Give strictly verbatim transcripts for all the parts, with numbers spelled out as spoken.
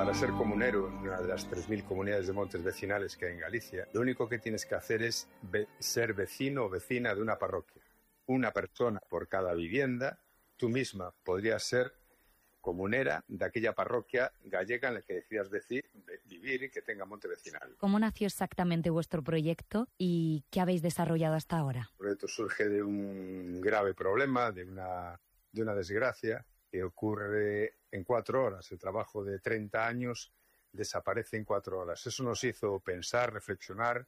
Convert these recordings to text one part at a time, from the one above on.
Para ser comunero en una de las tres mil comunidades de montes vecinales que hay en Galicia, lo único que tienes que hacer es ve- ser vecino o vecina de una parroquia. Una persona por cada vivienda. Tú misma podrías ser comunera de aquella parroquia gallega en la que decidas decir, vivir y que tenga monte vecinal. ¿Cómo nació exactamente vuestro proyecto y qué habéis desarrollado hasta ahora? El proyecto surge de un grave problema, de una, de una desgracia que ocurre en cuatro horas. El trabajo de treinta años desaparece en cuatro horas. Eso nos hizo pensar, reflexionar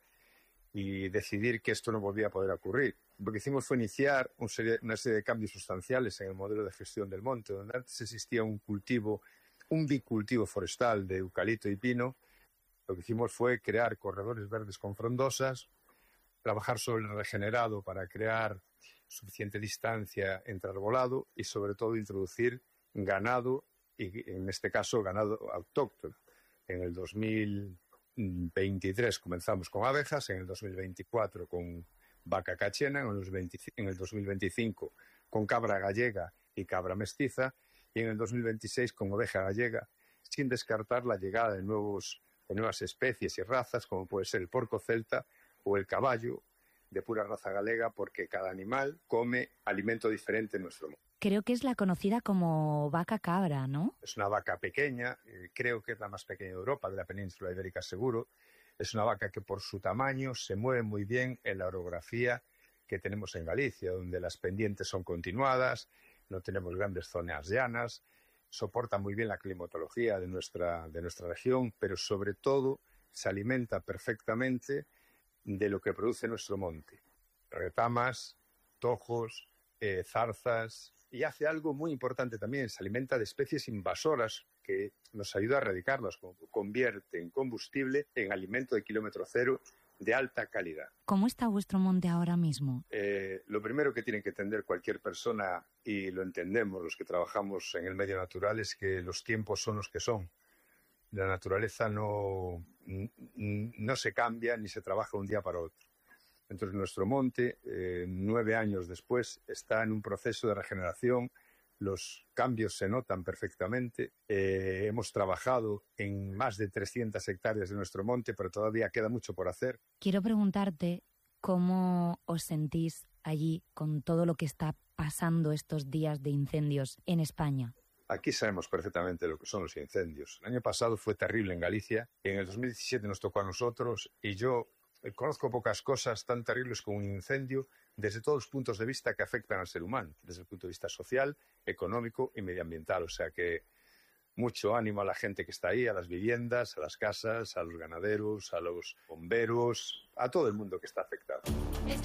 y decidir que esto no volvía a poder ocurrir. Lo que hicimos fue iniciar un serie, una serie de cambios sustanciales en el modelo de gestión del monte, donde antes existía un cultivo, un bicultivo forestal de eucalipto y pino. Lo que hicimos fue crear corredores verdes con frondosas, trabajar sobre el regenerado para crear suficiente distancia entre arbolado y sobre todo introducir ganado, y en este caso ganado autóctono. En el dos mil veintitrés comenzamos con abejas, en el dos mil veinticuatro con vaca cachena, en el, en el dos mil veinticinco con cabra gallega y cabra mestiza, y en el dos mil veintiséis con oveja gallega, sin descartar la llegada de, nuevos, de nuevas especies y razas, como puede ser el porco celta o el caballo, de pura raza galega, porque cada animal come alimento diferente en nuestro mundo. Creo que es la conocida como vaca cabra, ¿no? Es una vaca pequeña, eh, creo que es la más pequeña de Europa, de la península ibérica seguro. Es una vaca que por su tamaño se mueve muy bien en la orografía que tenemos en Galicia, donde las pendientes son continuadas, no tenemos grandes zonas llanas, soporta muy bien la climatología de nuestra, de nuestra región, pero sobre todo se alimenta perfectamente de lo que produce nuestro monte. Retamas, tojos, eh, zarzas, y hace algo muy importante también, se alimenta de especies invasoras que nos ayuda a erradicarlas, como convierte en combustible en alimento de kilómetro cero de alta calidad. ¿Cómo está vuestro monte ahora mismo? Eh, lo primero que tiene que entender cualquier persona, y lo entendemos los que trabajamos en el medio natural, es que los tiempos son los que son. La naturaleza no, no se cambia ni se trabaja un día para otro. Entonces nuestro monte, eh, nueve años después, está en un proceso de regeneración. Los cambios se notan perfectamente. Eh, hemos trabajado en más de trescientas hectáreas de nuestro monte, pero todavía queda mucho por hacer. Quiero preguntarte cómo os sentís allí con todo lo que está pasando estos días de incendios en España. Aquí sabemos perfectamente lo que son los incendios. El año pasado fue terrible en Galicia. En el dos mil diecisiete nos tocó a nosotros y yo conozco pocas cosas tan terribles como un incendio desde todos los puntos de vista que afectan al ser humano, desde el punto de vista social, económico y medioambiental. O sea que mucho ánimo a la gente que está ahí, a las viviendas, a las casas, a los ganaderos, a los bomberos, a todo el mundo que está afectado.